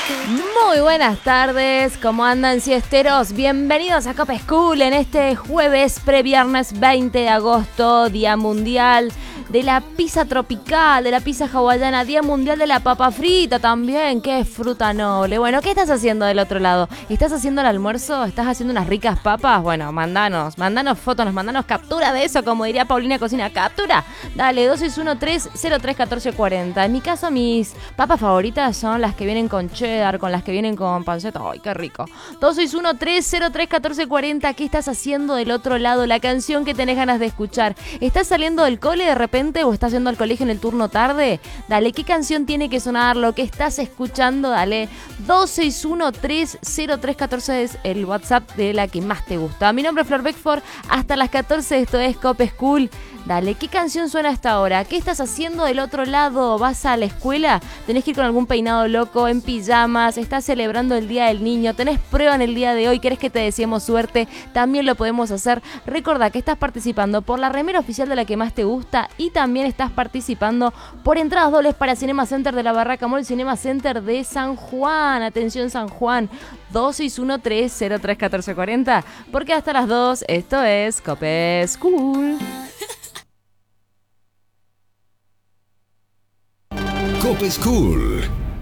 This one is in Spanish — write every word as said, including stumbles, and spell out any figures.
Muy buenas tardes, ¿cómo andan siesteros? Bienvenidos a Cope School en este jueves previernes veinte de agosto, Día Mundial de la Pizza Tropical, de la Pizza Hawaiana, Día Mundial de la Papa Frita también, qué fruta noble. Bueno, ¿qué estás haciendo del otro lado? ¿Estás haciendo el almuerzo? ¿Estás haciendo unas ricas papas? Bueno, mandanos, mandanos fotos, mandanos captura de eso, como diría Paulina Cocina, captura. Dale, dos seis uno tres cero tres uno cuatro cuatro cero. En mi caso, mis papas favoritas son las que vienen con cheddar, con las que vienen con panceta. ¡Ay, qué rico! dos seis uno tres cero tres uno cuatro cuatro cero. ¿Qué estás haciendo del otro lado? La canción que tenés ganas de escuchar. ¿Estás saliendo del cole de repente o estás yendo al colegio en el turno tarde? Dale, ¿qué canción tiene que sonar? Lo que estás escuchando, dale. dos seis uno tres cero tres uno cuatro es el WhatsApp de la que más te gusta. Mi nombre es Flor Beckford. Hasta las catorce esto es Cope School. Dale, ¿qué canción suena hasta ahora? ¿Qué estás haciendo del otro lado? ¿Vas a la escuela? ¿Tenés que ir con algún peinado loco, en pijamas? ¿Estás celebrando el Día del Niño? ¿Tenés prueba en el día de hoy? ¿Querés que te deseemos suerte? También lo podemos hacer. Recordá que estás participando por la remera oficial de la que más te gusta y también estás participando por entradas dobles para Cinema Center de la Barraca Mall, Cinema Center de San Juan. Atención San Juan, dos seis uno tres cero tres uno cuatro cuatro cero, porque hasta las dos esto es Cope School. Cope School.